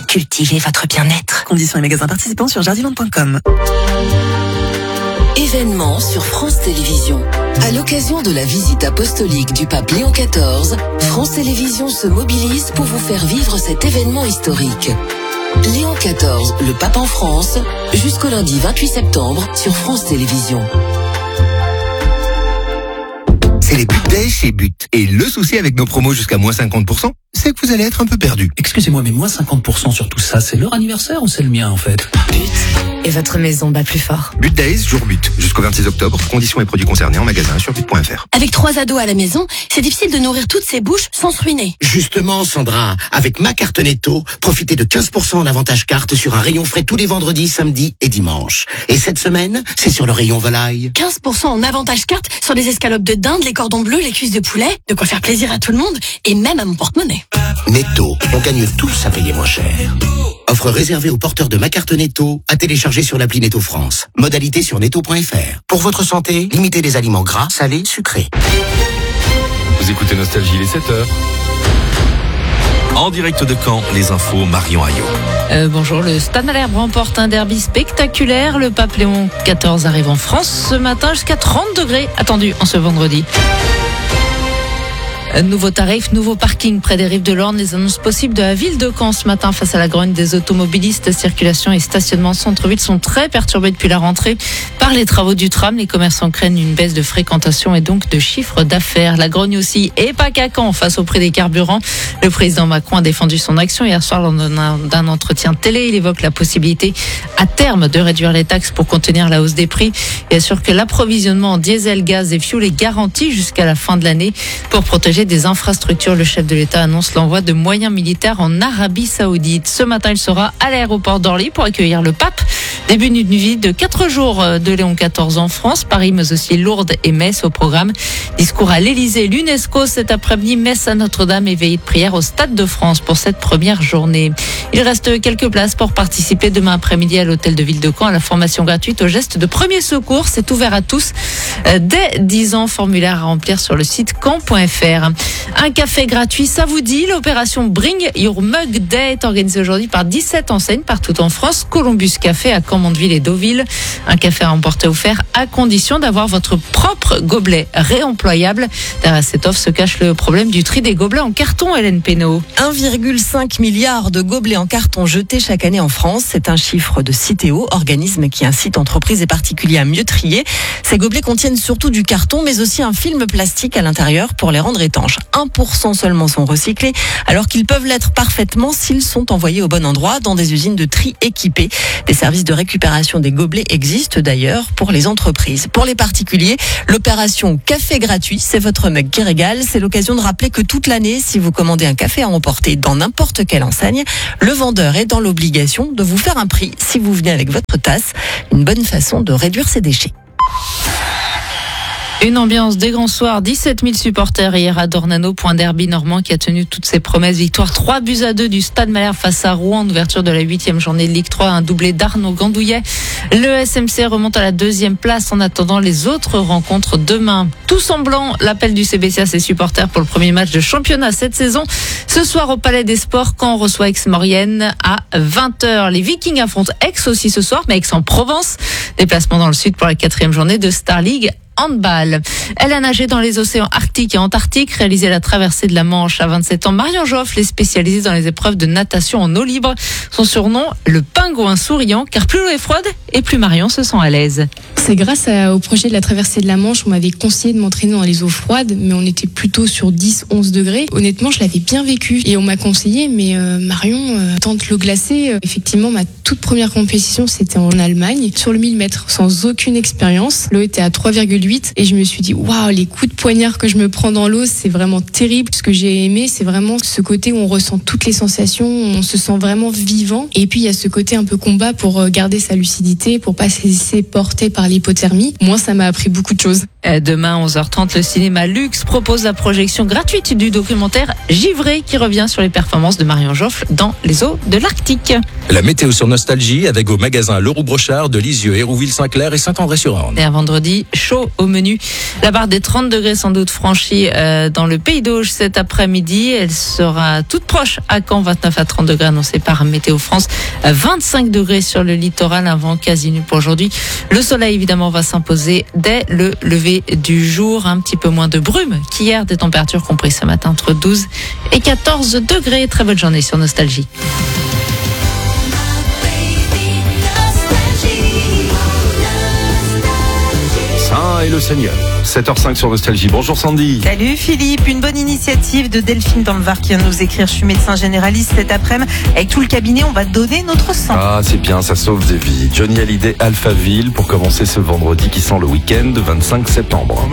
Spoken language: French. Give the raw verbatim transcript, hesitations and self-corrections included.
cultivez votre bien-être. Conditions et magasins participants sur jardiland point com. Événement sur France Télévisions. À l'occasion de la visite apostolique du pape Léon quatorze, France Télévisions se mobilise pour vous faire vivre cet événement historique. Léon quatorze, le pape en France, jusqu'au lundi vingt-huit septembre sur France Télévisions. C'est les But Days chez But. Et le souci avec nos promos jusqu'à moins cinquante pour cent, c'est que vous allez être un peu perdu. Excusez-moi, mais moins cinquante pour cent sur tout ça, c'est leur anniversaire ou c'est le mien en fait? But. Et votre maison bat plus fort. But Days, jour But. Jusqu'au vingt-six octobre. Conditions et produits concernés en magasin sur but point f r. Avec trois ados à la maison, c'est difficile de nourrir toutes ces bouches sans se ruiner. Justement, Sandra, avec ma carte Netto, profitez de quinze pour cent en avantage carte sur un rayon frais tous les vendredis, samedis et dimanches. Et cette semaine, c'est sur le rayon volaille. quinze pour cent en avantage carte sur les escalopes de dinde, les cordons bleus, les cuisses de poulet. De quoi faire plaisir à tout le monde et même à mon porte-monnaie. Netto, on gagne tous à payer moins cher. Offre réservée aux porteurs de ma carte Netto, à télécharger sur l'appli Netto France. Modalité sur netto point f r. Pour votre santé, limitez les aliments gras, salés, sucrés. Vous écoutez Nostalgie, il est sept heures. En direct de Caen, les infos, Marion Ayot. Euh, bonjour, le Stade Malherbe remporte un derby spectaculaire. Le pape Léon quatorze arrive en France ce matin jusqu'à trente degrés attendus en ce vendredi. Nouveau tarif, nouveau parking près des rives de l'Orne. Les annonces possibles de la ville de Caen ce matin face à la grogne des automobilistes. Circulation et stationnement centre-ville sont très perturbés depuis la rentrée par les travaux du tram. Les commerçants craignent une baisse de fréquentation et donc de chiffre d'affaires. La grogne aussi et pas qu'à Caen face au prix des carburants. Le président Macron a défendu son action hier soir lors d'un entretien télé. Il évoque la possibilité à terme de réduire les taxes pour contenir la hausse des prix et assure que l'approvisionnement en diesel, gaz et fioul est garanti jusqu'à la fin de l'année pour protéger des infrastructures. Le chef de l'État annonce l'envoi de moyens militaires en Arabie Saoudite. Ce matin, il sera à l'aéroport d'Orly pour accueillir le pape. Début d'une visite de quatre jours de Léon quatorze en France, Paris, mais aussi Lourdes et Metz au programme. Discours à l'Élysée, l'UNESCO cet après-midi, messe à Notre-Dame et veillée de prière au Stade de France pour cette première journée. Il reste quelques places pour participer demain après-midi à l'hôtel de ville de Caen à la formation gratuite au geste de premier secours. C'est ouvert à tous dès dix ans. Formulaire à remplir sur le site caen point f r. Un café gratuit, ça vous dit? L'opération Bring Your Mug Day est organisée aujourd'hui par dix-sept enseignes partout en France. Columbus Café à Caen, Mondeville et Deauville. Un café à emporter offert à condition d'avoir votre propre gobelet réemployable. Derrière cette offre se cache le problème du tri des gobelets en carton, Hélène Pénaud. un virgule cinq milliard de gobelets en carton jetés chaque année en France. C'est un chiffre de Citeo, organisme qui incite entreprises et particuliers à mieux trier. Ces gobelets contiennent surtout du carton, mais aussi un film plastique à l'intérieur pour les rendre étanches. un pour cent seulement sont recyclés, alors qu'ils peuvent l'être parfaitement s'ils sont envoyés au bon endroit dans des usines de tri équipées. Des services de récupération des gobelets existent d'ailleurs pour les entreprises. Pour les particuliers, l'opération Café gratuit, c'est votre mug qui régale. C'est l'occasion de rappeler que toute l'année, si vous commandez un café à emporter dans n'importe quelle enseigne, le vendeur est dans l'obligation de vous faire un prix si vous venez avec votre tasse. Une bonne façon de réduire ses déchets. Une ambiance des grands soirs, dix-sept mille supporters hier à Dornano, point derby normand qui a tenu toutes ses promesses. Victoire trois buts à deux du Stade Malherbe face à Rouen en ouverture de la huitième journée de Ligue trois, un doublé d'Arnaud Gandouillet. Le S M C remonte à la deuxième place en attendant les autres rencontres demain. Tous en blanc, l'appel du C B C à ses supporters pour le premier match de championnat cette saison. Ce soir au Palais des Sports, Caen reçoit Aix-Maurienne à vingt heures. Les Vikings affrontent Aix aussi ce soir, mais Aix-en-Provence. Déplacement dans le sud pour la quatrième journée de Star League handball. Elle a nagé dans les océans arctiques et antarctiques, réalisé la traversée de la Manche à vingt-sept ans. Marion Joffre est spécialisée dans les épreuves de natation en eau libre. Son surnom, le pingouin souriant, car plus l'eau est froide et plus Marion se sent à l'aise. C'est grâce à, au projet de la traversée de la Manche, on m'avait conseillé de m'entraîner dans les eaux froides, mais on était plutôt sur dix à onze degrés. Honnêtement, je l'avais bien vécu et on m'a conseillé, mais euh, Marion, euh, tente l'eau glacée. Euh, effectivement, ma toute première compétition, c'était en Allemagne, sur le mille mètres, sans aucune expérience. L'eau était à trois virgule huit et je me suis dit, waouh, les coups de poignard que je me prends dans l'eau, c'est vraiment terrible. Ce que j'ai aimé, c'est vraiment ce côté où on ressent toutes les sensations, on se sent vraiment vivant. Et puis, il y a ce côté un peu combat pour garder sa lucidité, pour pas se laisser porter par l'hypothermie. Moi, ça m'a appris beaucoup de choses. Demain, onze heures trente, le cinéma Luxe propose la projection gratuite du documentaire Givré qui revient sur les performances de Marion Joffre dans les eaux de l'Arctique. La météo sur Nostalgie. Nostalgie avec vos magasins Leroux Brochard de Lisieux, Hérouville-Saint-Clair et Saint-André-sur-Orne. Et un vendredi chaud au menu. La barre des trente degrés sans doute franchie euh, dans le Pays d'Auge cet après-midi. Elle sera toute proche à Caen, vingt-neuf à trente degrés annoncés par Météo France. vingt-cinq degrés sur le littoral, un vent quasi nul pour aujourd'hui. Le soleil évidemment va s'imposer dès le lever du jour. Un petit peu moins de brume qu'hier, des températures comprises ce matin entre douze et quatorze degrés. Très bonne journée sur Nostalgie. Saint et le Seigneur. sept heures cinq sur Nostalgie. Bonjour Sandy. Salut Philippe, une bonne initiative de Delphine dans le Var qui vient de nous écrire. Je suis médecin généraliste cet après-midi. Avec tout le cabinet, on va donner notre sang. Ah, c'est bien, ça sauve des vies. Johnny Hallyday, Alphaville, pour commencer ce vendredi qui sent le week-end, vingt-cinq septembre.